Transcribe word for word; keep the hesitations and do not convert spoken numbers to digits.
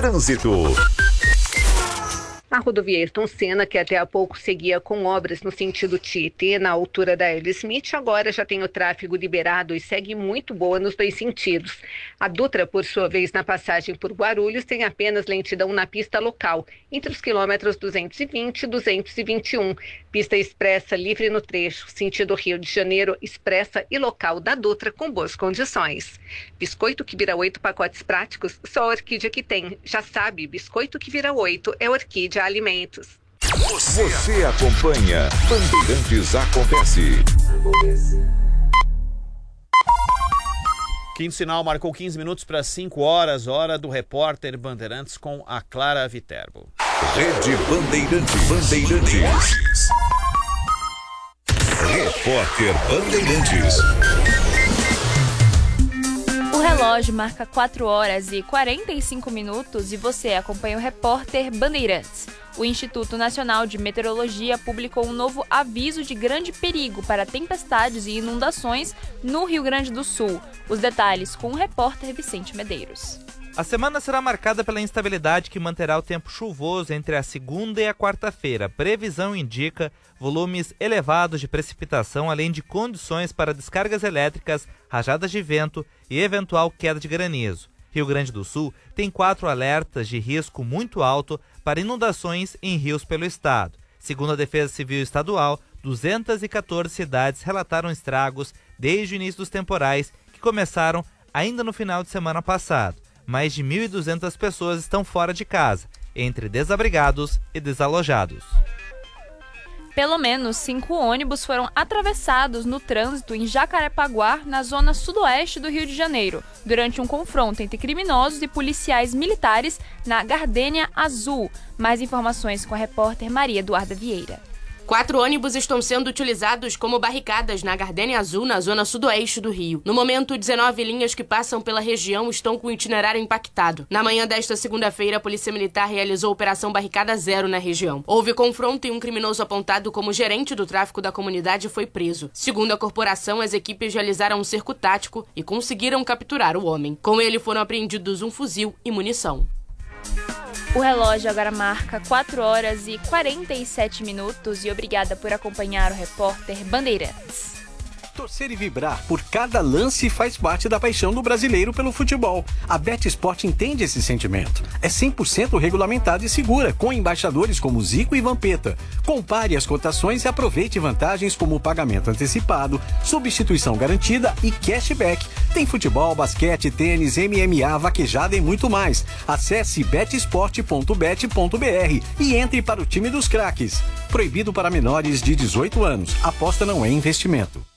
Trânsito. A rodovia Ayrton Senna, que até há pouco seguia com obras no sentido Tietê, na altura da L. Smith, agora já tem o tráfego liberado e segue muito boa nos dois sentidos. A Dutra, por sua vez, na passagem por Guarulhos, tem apenas lentidão na pista local, entre os quilômetros duzentos e vinte e duzentos e vinte e um. Pista expressa livre no trecho, sentido Rio de Janeiro, expressa e local da Dutra com boas condições. Biscoito que vira oito pacotes práticos, só a Orquídea que tem. Já sabe, biscoito que vira oito é Orquídea Alimentos. Você, Você acompanha Bandeirantes Acontece. Quinto sinal marcou quinze minutos para cinco horas, hora do repórter Bandeirantes com a Clara Viterbo. Rede Bandeirantes. Bandeirantes. Repórter Bandeirantes. O relógio marca quatro horas e quarenta e cinco minutos e você acompanha o repórter Bandeirantes. O Instituto Nacional de Meteorologia publicou um novo aviso de grande perigo para tempestades e inundações no Rio Grande do Sul. Os detalhes com o repórter Vicente Medeiros. A semana será marcada pela instabilidade que manterá o tempo chuvoso entre a segunda e a quarta-feira. Previsão indica volumes elevados de precipitação, além de condições para descargas elétricas, rajadas de vento e eventual queda de granizo. Rio Grande do Sul tem quatro alertas de risco muito alto para inundações em rios pelo estado. Segundo a Defesa Civil Estadual, duzentas e quatorze cidades relataram estragos desde o início dos temporais, que começaram ainda no final de semana passado. Mais de mil e duzentas pessoas estão fora de casa, entre desabrigados e desalojados. Pelo menos cinco ônibus foram atravessados no trânsito em Jacarepaguá, na zona sudoeste do Rio de Janeiro, durante um confronto entre criminosos e policiais militares na Gardênia Azul. Mais informações com a repórter Maria Eduarda Vieira. Quatro ônibus estão sendo utilizados como barricadas na Gardênia Azul, na zona sudoeste do Rio. No momento, dezenove linhas que passam pela região estão com o itinerário impactado. Na manhã desta segunda-feira, a Polícia Militar realizou a Operação Barricada Zero na região. Houve confronto e um criminoso apontado como gerente do tráfico da comunidade foi preso. Segundo a corporação, as equipes realizaram um cerco tático e conseguiram capturar o homem. Com ele foram apreendidos um fuzil e munição. O relógio agora marca quatro horas e quarenta e sete minutos e obrigada por acompanhar o repórter Bandeirantes. Torcer e vibrar por cada lance faz parte da paixão do brasileiro pelo futebol. A BetSport entende esse sentimento. É cem por cento regulamentada e segura, com embaixadores como Zico e Vampeta. Compare as cotações e aproveite vantagens como pagamento antecipado, substituição garantida e cashback. Tem futebol, basquete, tênis, M M A, vaquejada e muito mais. Acesse betsport ponto bet ponto br e entre para o time dos craques. Proibido para menores de dezoito anos. Aposta não é investimento.